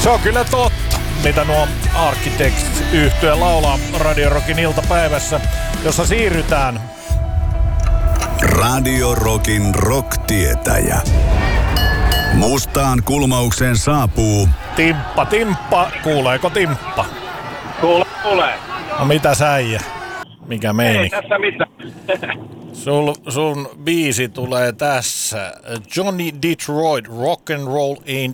Se on kyllä totta, mitä nuo Architects -yhtye laulaa Radio Rockin iltapäivässä, jossa siirrytään Radio Rockin rock-tietäjä. Mustaan kulmaukseen saapuu Timppa. Kuuleeko Timppa? Kuulee. No mitä säijä? Mikä Ei meininki? tässä mitään. Sun biisi tulee tässä. Johnny Detroit, Rock and Roll Ain't